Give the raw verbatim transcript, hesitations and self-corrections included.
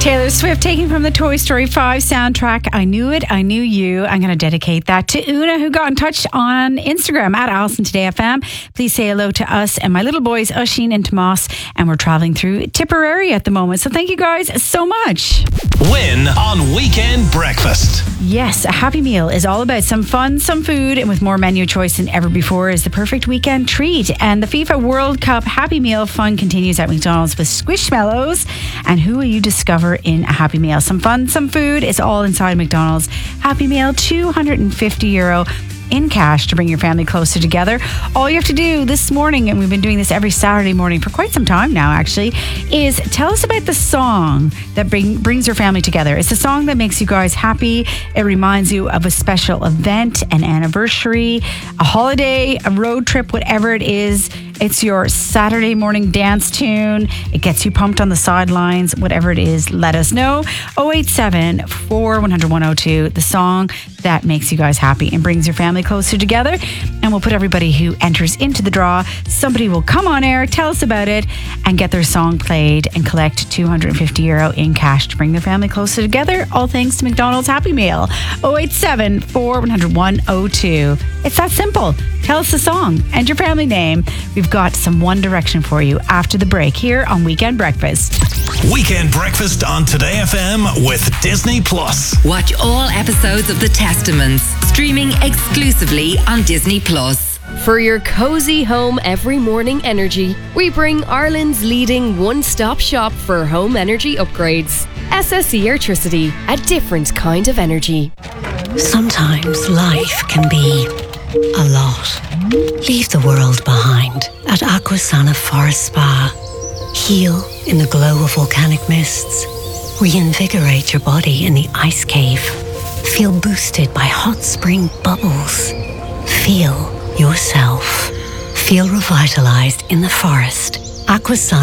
Taylor Swift taking from the Toy Story five soundtrack. I Knew It, I Knew You. I'm going to dedicate that to Una, who got in touch on Instagram at Alison Today F M. Please say hello to us and my little boys, Oisin and Tomas. And we're traveling through Tipperary at the moment. So thank you guys so much. Win on Weekend Breakfast. Yes, a Happy Meal is all about some fun, some food, and with more menu choice than ever before is the perfect weekend treat. And the FIFA World Cup Happy Meal fun continues at McDonald's with Squishmallows. And who will you discover in a Happy Meal? Some fun, some food. It's all inside McDonald's Happy Meal. two hundred fifty euro in cash to bring your family closer together. All you have to do this morning, and we've been doing this every Saturday morning for quite some time now actually, is tell us about the song that bring, brings your family together. It's a song that makes you guys happy. It reminds you of a special event, an anniversary, a holiday, a road trip, whatever it is. It's your Saturday morning dance tune. It gets you pumped on the sidelines. Whatever it is, let us know. oh eight seven, four one zero zero, one oh two, the song that makes you guys happy and brings your family closer together. And we'll put everybody who enters into the draw. Somebody will come on air, tell us about it, and get their song played and collect two hundred fifty euro in cash to bring their family closer together. All thanks to McDonald's Happy Meal. oh eight seven, four one zero zero, one oh two. It's that simple. Tell us the song and your family name. We've got some One Direction for you after the break here on Weekend Breakfast. Weekend Breakfast on Today F M with Disney Plus. Watch all episodes of The Testaments, streaming exclusively on Disney Plus. For your cozy home every morning energy, we bring Ireland's leading one-stop shop for home energy upgrades. S S E Airtricity, a different kind of energy. Sometimes life can be a lot. Leave the world behind at Aquasana Forest Spa. Heal in the glow of volcanic mists. Reinvigorate your body in the ice cave. Feel boosted by hot spring bubbles. Feel yourself. Feel revitalized in the forest. Aquasana